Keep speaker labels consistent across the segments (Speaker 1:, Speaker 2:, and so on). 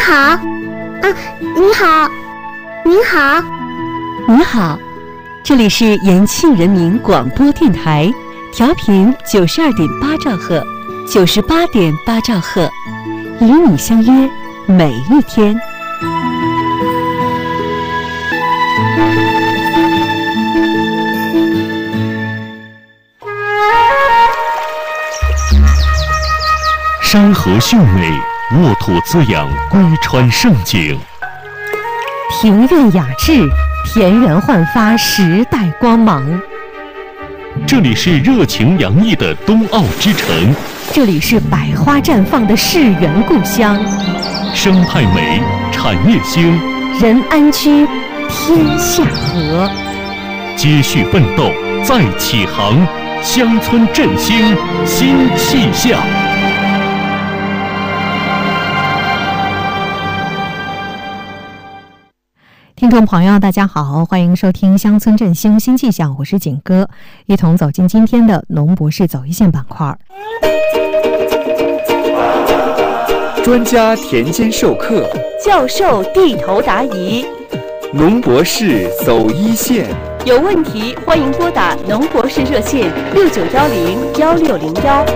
Speaker 1: 好，啊，你好，您好，
Speaker 2: 你好，这里是延庆人民广播电台，调频92.8兆赫，98.8兆赫，与你相约每一天。
Speaker 3: 山河秀美，沃土滋养，归川盛景；
Speaker 2: 庭院雅致，田园焕发时代光芒。
Speaker 3: 这里是热情洋溢的冬奥之城，
Speaker 2: 这里是百花绽放的世园故乡。
Speaker 3: 生态美，产业兴，
Speaker 2: 人安居，天下和。
Speaker 3: 接续奋斗，再起航，乡村振兴新气象。
Speaker 2: 听众朋友大家好，欢迎收听乡村振兴新气象，我是景哥，一同走进今天的农博士走一线板块。
Speaker 4: 专家田间授课，
Speaker 5: 教授地头答疑，
Speaker 4: 农博士走一线。
Speaker 5: 有问题欢迎拨打农博士热线69101601。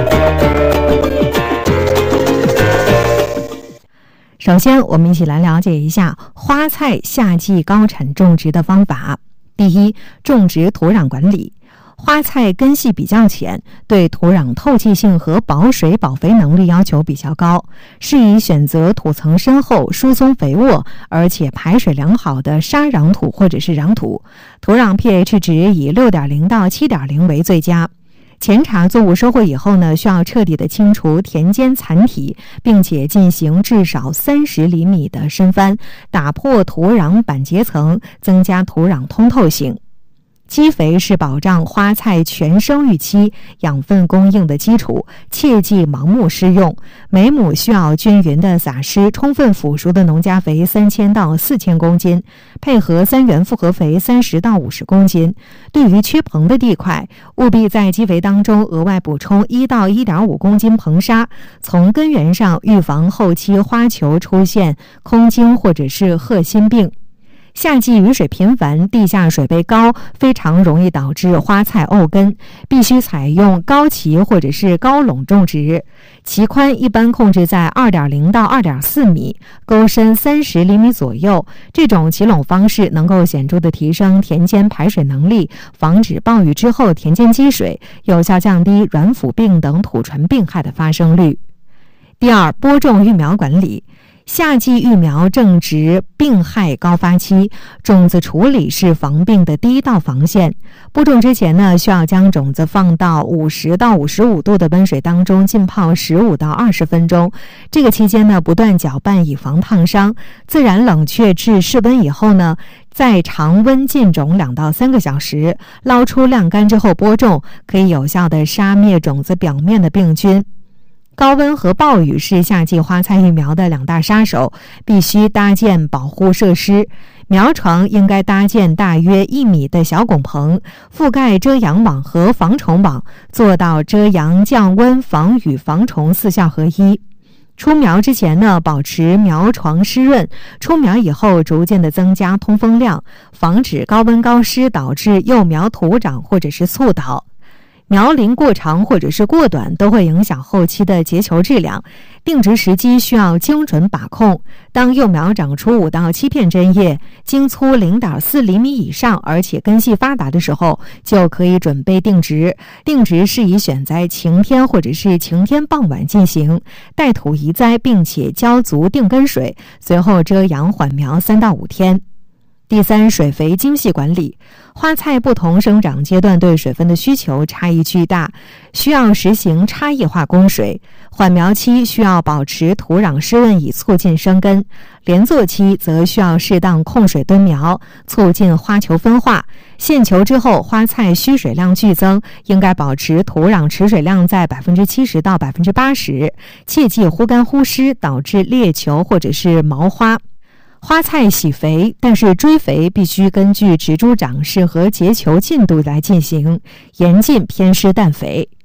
Speaker 2: 首先我们一起来了解一下花菜夏季高产种植的方法。第一，种植土壤管理。花菜根系比较浅，对土壤透气性和保水保肥能力要求比较高，适宜选择土层深厚、疏松肥沃而且排水良好的沙壤土或者是壤土，土壤 pH 值以 6.0 到 7.0 为最佳。前茬作物收获以后呢，需要彻底的清除田间残体，并且进行至少30厘米的深翻，打破土壤板结层，增加土壤通透性。基肥是保障花菜全生育期养分供应的基础，切忌盲目施用。每亩需要均匀的撒施充分腐熟的农家肥3000到4000公斤，配合3元复合肥30到50公斤。对于缺硼的地块，务必在基肥当中额外补充1到1.5公斤硼砂，从根源上预防后期花球出现空茎或者是褐心病。夏季雨水频繁，地下水位高，非常容易导致花菜沤根，必须采用高畦或者是高垄种植，畦宽一般控制在 2.0 到 2.4 米，沟深30厘米左右。这种畦垄方式能够显著的提升田间排水能力，防止暴雨之后田间积水，有效降低软腐病等土传病害的发生率。第二，播种育苗管理。夏季育苗正值病害高发期，种子处理是防病的第一道防线。播种之前呢，需要将种子放到50到55度的温水当中浸泡15到20分钟。这个期间呢，不断搅拌以防烫伤。自然冷却至室温以后呢，再常温浸种2到3个小时，捞出晾干之后播种，可以有效的杀灭种子表面的病菌。高温和暴雨是夏季花菜育苗的2大杀手，必须搭建保护设施。苗床应该搭建大约1米的小拱棚，覆盖遮阳网和防虫网，做到遮阳、降温、防雨、防虫4效合一。出苗之前呢，保持苗床湿润；出苗以后，逐渐的增加通风量，防止高温高湿导致幼苗徒长或者是猝倒。苗龄过长或者是过短都会影响后期的结球质量，定植时机需要精准把控。当幼苗长出5到7片针叶，茎粗 0.4 厘米以上，而且根系发达的时候，就可以准备定植。定植适宜选在晴天或者是晴天傍晚进行，带土移栽，并且浇足定根水，随后遮阳缓苗3到5天。第三，水肥精细管理。花菜不同生长阶段对水分的需求差异巨大，需要实行差异化供水。缓苗期需要保持土壤湿润以促进生根，连作期则需要适当控水蹲苗，促进花球分化。现球之后，花菜需水量剧增，应该保持土壤持水量在 70% 到 80%， 切忌忽干忽湿导致裂球或者是毛花。花菜喜肥，但是追肥必须根据植株长势和结球进度来进行，严禁偏施氮肥。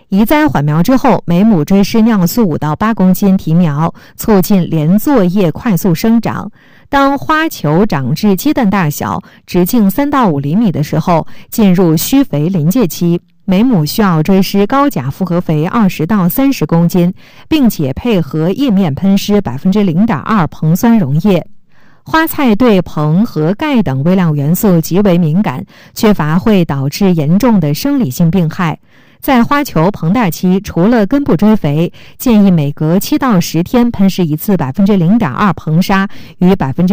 Speaker 2: 移栽缓苗之后，每亩追施尿素5到8公斤提苗，促进连作叶快速生长。当花球长至鸡蛋大小，直径3到5厘米的时候，进入需肥临界期，每亩需要追施高钾复合肥20到30公斤，并且配合叶面喷施 0.2% 硼酸溶液。花菜对硼和钙等微量元素极为敏感，缺乏会导致严重的生理性病害。在花球膨大期，除了根部追肥，建议每隔7到10天喷施一次 0.2% 硼砂与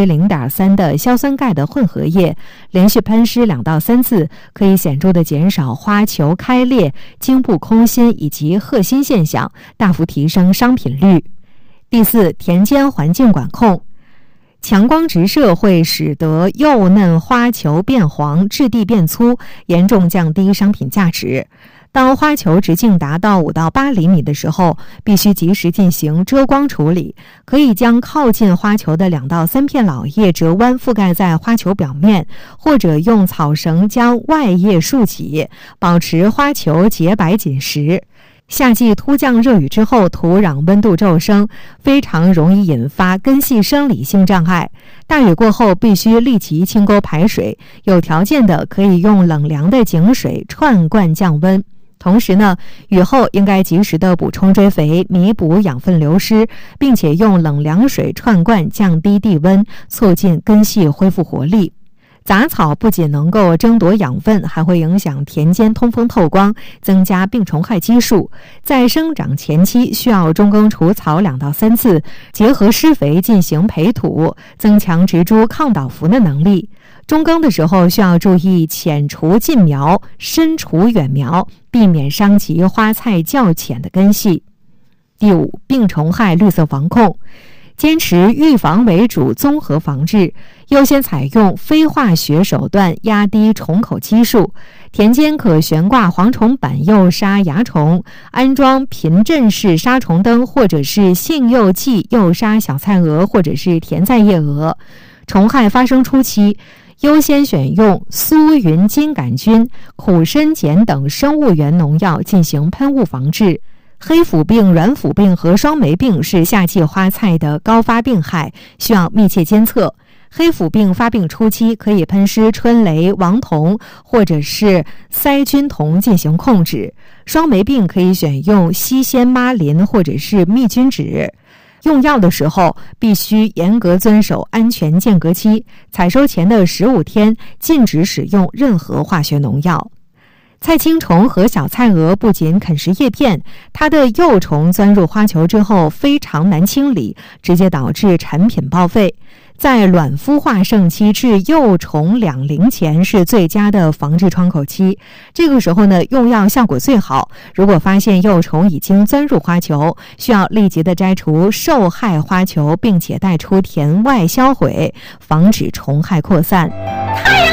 Speaker 2: 0.3% 的硝酸钙的混合液，连续喷施2到3次，可以显著地减少花球开裂、茎部空心以及褐心现象，大幅提升商品率。第4，田间环境管控。强光直射会使得幼嫩花球变黄、质地变粗，严重降低商品价值。当花球直径达到5到8厘米的时候，必须及时进行遮光处理，可以将靠近花球的2到3片老叶折弯覆盖在花球表面，或者用草绳将外叶竖起，保持花球洁白紧实。夏季突降热雨之后，土壤温度骤升，非常容易引发根系生理性障碍。大雨过后必须立即清沟排水，有条件的可以用冷凉的井水串灌降温。同时呢，雨后应该及时的补充追肥，弥补养分流失，并且用冷凉水串灌降低地温，促进根系恢复活力。杂草不仅能够争夺养分，还会影响田间通风透光，增加病虫害基数。在生长前期需要中耕除草2到3次，结合施肥进行培土，增强植株抗倒伏的能力。中耕的时候需要注意浅除近苗，深除远苗，避免伤及花菜较浅的根系。第5，病虫害绿色防控。坚持预防为主综合防治，优先采用非化学手段压低虫口基数。田间可悬挂蝗虫板诱杀蚜虫，安装频阵式杀虫灯，或者是杏诱剂诱杀小菜蛾或者是甜菜叶蛾。虫害发生初期，优先选用苏云金杆菌、苦参碱等生物源农药进行喷雾防治。黑腐病、软腐病和双霉病是夏季花菜的高发病害，需要密切监测。黑腐病发病初期可以喷施春雷、王酮或者是塞菌酮进行控制。双霉病可以选用西仙妈林或者是密菌酯。用药的时候必须严格遵守安全间隔期，采收前的15天禁止使用任何化学农药。菜青虫和小菜蛾不仅啃食叶片，它的幼虫钻入花球之后非常难清理，直接导致产品报废。在卵孵化盛期至幼虫2龄前是最佳的防治窗口期，这个时候呢，用药效果最好。如果发现幼虫已经钻入花球，需要立即的摘除受害花球，并且带出田外销毁，防止虫害扩散。
Speaker 1: 太阳